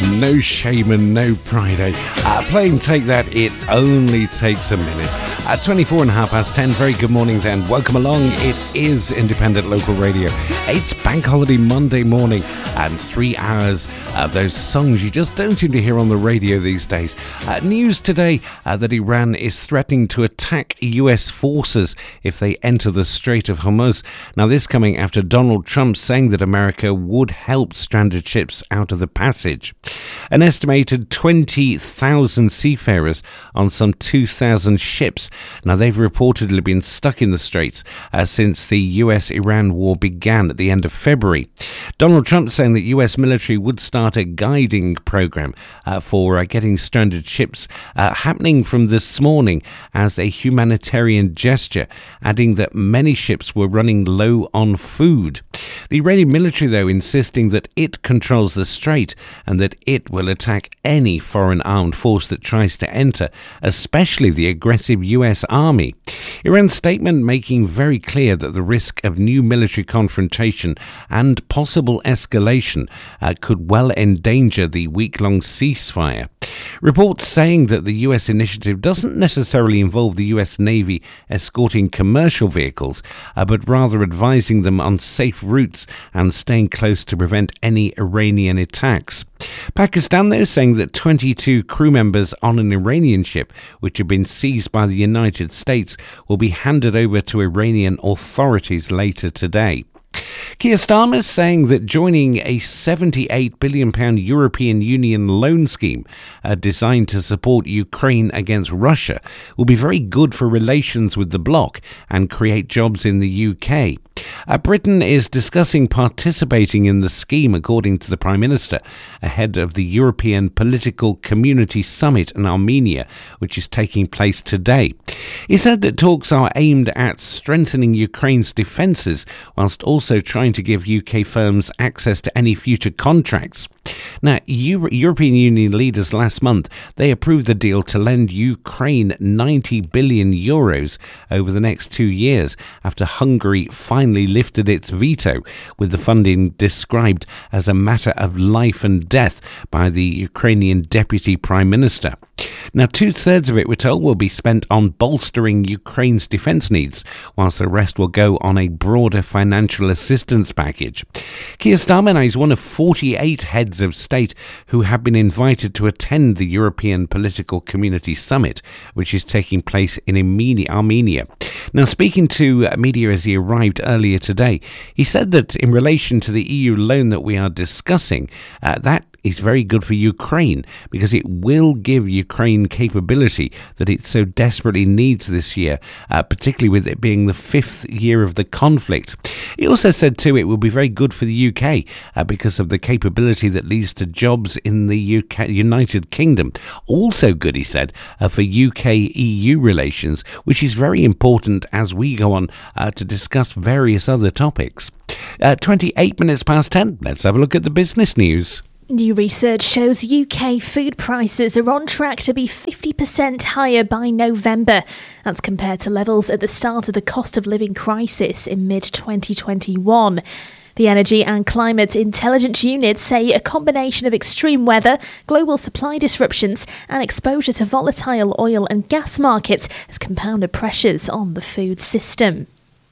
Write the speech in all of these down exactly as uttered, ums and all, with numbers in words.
No Shame and No Pride. Uh, playing Take That, It Only Takes a Minute. At twenty-four and a half past ten, very good morning then. Welcome along. It is Independent Local Radio. It's Bank Holiday Monday morning and three hours of those songs you just don't seem to hear on the radio these days. Uh, news today uh, that Iran is threatening to attack U S forces if they enter the Strait of Hormuz. Now this coming after Donald Trump saying that America would help stranded ships out of the passage. An estimated twenty thousand seafarers on some two thousand ships. Now they've reportedly been stuck in the Straits uh, since the U S Iran war began at the end of February. Donald Trump saying that U S military would start a guiding program uh, for uh, getting stranded ships uh, happening from this morning as a humanitarian gesture, adding that many ships were running low on food. The Iranian military, though, insisting that it controls the strait and that it will attack any foreign armed force that tries to enter, especially the aggressive U S Army. Iran's statement making very clear that the risk of new military confrontation and possible escalation uh, could well endanger the week-long ceasefire. Reports saying that the U S initiative doesn't necessarily involve the U S Navy escorting commercial vehicles, uh, but rather advising them on safe routes and staying close to prevent any Iranian attacks. Pakistan, though, saying that twenty-two crew members on an Iranian ship, which had been seized by the United States, will be handed over to Iranian authorities later today. Keir Starmer saying that joining a seventy-eight billion pounds European Union loan scheme uh, designed to support Ukraine against Russia will be very good for relations with the bloc and create jobs in the U K. Uh, Britain is discussing participating in the scheme, according to the Prime Minister, ahead of the European Political Community Summit in Armenia, which is taking place today. He said that talks are aimed at strengthening Ukraine's defences, whilst also trying to give U K firms access to any future contracts. Now, Euro- European Union leaders last month, they approved the deal to lend Ukraine ninety billion euros over the next two years after Hungary finally lifted its veto, with the funding described as a matter of life and death by the Ukrainian Deputy Prime Minister. Now, two-thirds of it, we're told, will be spent on bolstering Ukraine's defence needs, whilst the rest will go on a broader financial assistance package. Keir Starmer is one of forty-eight heads of state who have been invited to attend the European Political Community Summit, which is taking place in Armenia. Now, speaking to media as he arrived earlier today, he said that in relation to the E U loan that we are discussing, uh, that is very good for Ukraine because it will give Ukraine capability that it so desperately needs this year, uh, particularly with it being the fifth year of the conflict. He also said too it will be very good for the U K uh, because of the capability that leads to jobs in the U K, United Kingdom. Also good, he said, uh, for U K E U relations, which is very important as we go on uh, to discuss various other topics. Uh, twenty-eight minutes past ten, let's have a look at the business news. New research shows U K food prices are on track to be fifty percent higher by November. That's compared to levels at the start of the cost of living crisis in mid twenty twenty-one. The Energy and Climate Intelligence Unit say a combination of extreme weather, global supply disruptions and exposure to volatile oil and gas markets has compounded pressures on the food system.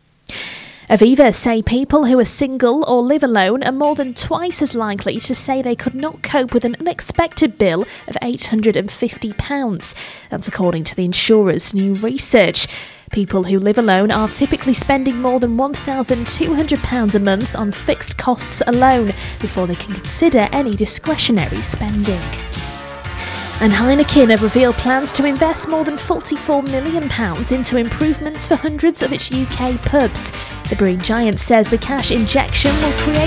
Aviva say people who are single or live alone are more than twice as likely to say they could not cope with an unexpected bill of eight hundred fifty pounds. That's according to the insurer's new research. People who live alone are typically spending more than one thousand two hundred pounds a month on fixed costs alone before they can consider any discretionary spending. And Heineken have revealed plans to invest more than forty-four million pounds into improvements for hundreds of its U K pubs. The brewing giant says the cash injection will create